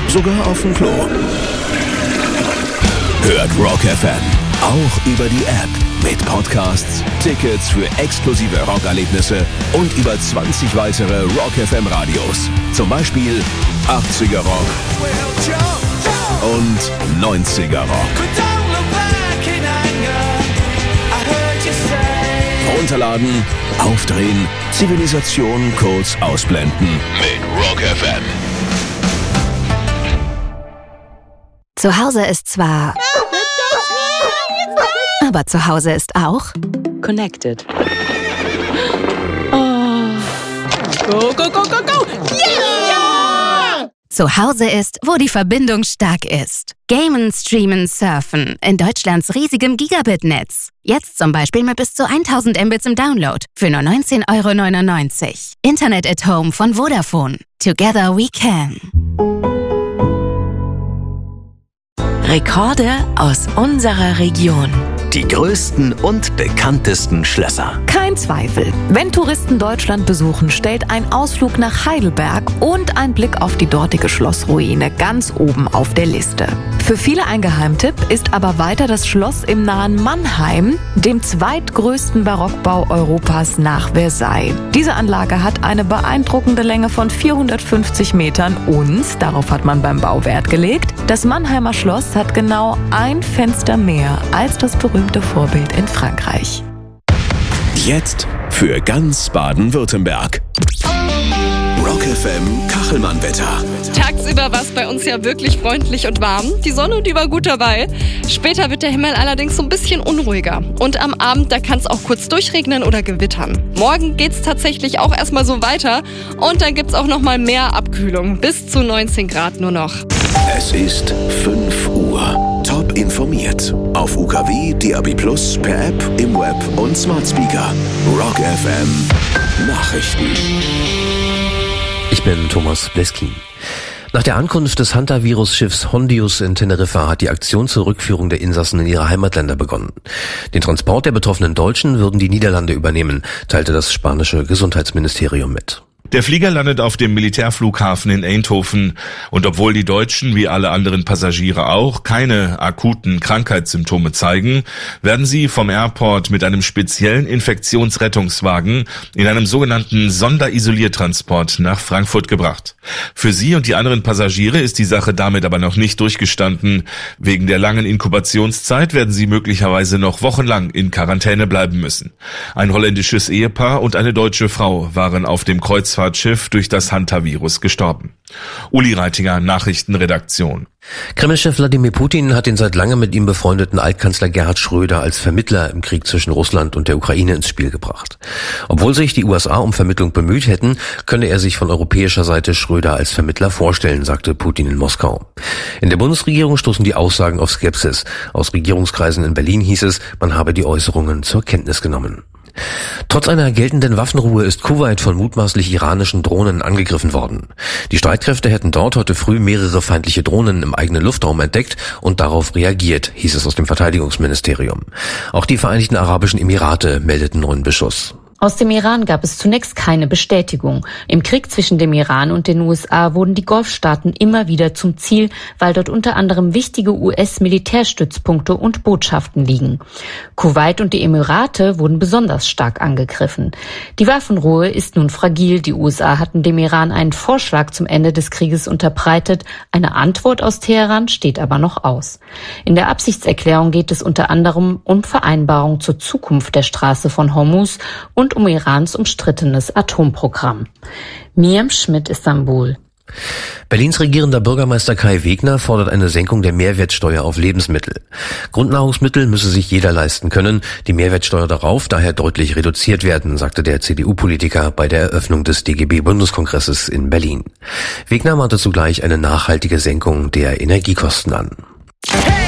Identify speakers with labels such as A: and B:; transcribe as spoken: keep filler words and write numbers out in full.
A: sogar auf dem Klo. Hört Rock F M auch über die App mit Podcasts, Tickets für exklusive Rockerlebnisse und über zwanzig weitere Rock F M Radios. Zum Beispiel achtziger Rock und neunziger Rock. Runterladen, aufdrehen, Zivilisation kurz ausblenden mit Rock F M.
B: Zu Hause ist zwar... Aber zu Hause ist auch...
C: Connected. Oh. Go, go, go, go, go! Yeah!
B: Zu Hause ist, wo die Verbindung stark ist. Gamen, streamen, surfen in Deutschlands riesigem Gigabit-Netz. Jetzt zum Beispiel mit bis zu tausend Mbits im Download für nur neunzehn Euro neunundneunzig. Internet at Home von Vodafone. Together we can.
C: Rekorde aus unserer Region.
D: Die größten und bekanntesten Schlösser.
E: Kein Zweifel. Wenn Touristen Deutschland besuchen, stellt ein Ausflug nach Heidelberg und ein Blick auf die dortige Schlossruine ganz oben auf der Liste. Für viele ein Geheimtipp ist aber weiter das Schloss im nahen Mannheim, dem zweitgrößten Barockbau Europas nach Versailles. Diese Anlage hat eine beeindruckende Länge von vierhundertfünfzig Metern und, darauf hat man beim Bau Wert gelegt, das Mannheimer Schloss hat genau ein Fenster mehr als das berühmte Vorbild in Frankreich.
A: Jetzt für ganz Baden-Württemberg. Rock F M Kachelmann-Wetter.
F: Tagsüber war es bei uns ja wirklich freundlich und warm. Die Sonne, die war gut dabei. Später wird der Himmel allerdings so ein bisschen unruhiger. Und am Abend, da kann es auch kurz durchregnen oder gewittern. Morgen geht es tatsächlich auch erstmal so weiter. Und dann gibt es auch noch mal mehr Abkühlung. Bis zu neunzehn Grad nur noch.
A: Es ist fünf Uhr. Top informiert. Auf U K W, D A B plus, per App, im Web und Smart Speaker. Rock F M Nachrichten.
G: Ich bin Thomas Bleskin. Nach der Ankunft des Hantavirus-Schiffs Hondius in Teneriffa hat die Aktion zur Rückführung der Insassen in ihre Heimatländer begonnen. Den Transport der betroffenen Deutschen würden die Niederlande übernehmen, teilte das spanische Gesundheitsministerium mit.
H: Der Flieger landet auf dem Militärflughafen in Eindhoven und obwohl die Deutschen wie alle anderen Passagiere auch keine akuten Krankheitssymptome zeigen, werden sie vom Airport mit einem speziellen Infektionsrettungswagen in einem sogenannten Sonderisoliertransport nach Frankfurt gebracht. Für sie und die anderen Passagiere ist die Sache damit aber noch nicht durchgestanden. Wegen der langen Inkubationszeit werden sie möglicherweise noch wochenlang in Quarantäne bleiben müssen. Ein holländisches Ehepaar und eine deutsche Frau waren auf dem Kreuzfahrtschiff durch das Hantavirus gestorben. Uli Reitinger, Nachrichtenredaktion.
G: Kreml-Chef Wladimir Putin hat den seit langem mit ihm befreundeten Altkanzler Gerhard Schröder als Vermittler im Krieg zwischen Russland und der Ukraine ins Spiel gebracht. Obwohl sich die U S A um Vermittlung bemüht hätten, könne er sich von europäischer Seite Schröder als Vermittler vorstellen, sagte Putin in Moskau. In der Bundesregierung stoßen die Aussagen auf Skepsis. Aus Regierungskreisen in Berlin hieß es, man habe die Äußerungen zur Kenntnis genommen. Trotz einer geltenden Waffenruhe ist Kuwait von mutmaßlich iranischen Drohnen angegriffen worden. Die Streitkräfte hätten dort heute früh mehrere feindliche Drohnen im eigenen Luftraum entdeckt und darauf reagiert, hieß es aus dem Verteidigungsministerium. Auch die Vereinigten Arabischen Emirate meldeten neuen Beschuss.
I: Aus dem Iran gab es zunächst keine Bestätigung. Im Krieg zwischen dem Iran und den U S A wurden die Golfstaaten immer wieder zum Ziel, weil dort unter anderem wichtige U S-Militärstützpunkte und Botschaften liegen. Kuwait und die Emirate wurden besonders stark angegriffen. Die Waffenruhe ist nun fragil. Die U S A hatten dem Iran einen Vorschlag zum Ende des Krieges unterbreitet. Eine Antwort aus Teheran steht aber noch aus. In der Absichtserklärung geht es unter anderem um Vereinbarungen zur Zukunft der Straße von Hormuz und um Irans umstrittenes Atomprogramm. Miriam Schmidt, Istanbul.
G: Berlins regierender Bürgermeister Kai Wegner fordert eine Senkung der Mehrwertsteuer auf Lebensmittel. Grundnahrungsmittel müsse sich jeder leisten können, die Mehrwertsteuer darauf daher deutlich reduziert werden, sagte der C D U-Politiker bei der Eröffnung des D G B-Bundeskongresses in Berlin. Wegner mahnte zugleich eine nachhaltige Senkung der Energiekosten an.
J: Hey!